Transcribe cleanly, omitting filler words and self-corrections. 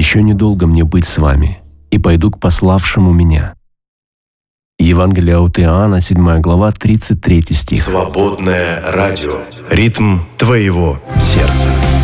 Еще недолго мне быть с вами, и пойду к пославшему меня». Евангелие от Иоанна, 7 глава, 33 стих. Свободное радио. Ритм твоего сердца.